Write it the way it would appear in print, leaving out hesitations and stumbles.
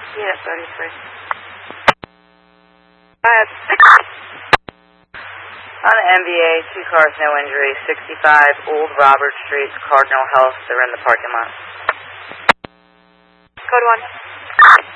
Yeah, 33. On the MVA, 2 cars, no injuries, 65 Old Robert Street, Cardinal Health. They're in the parking lot. Code 1.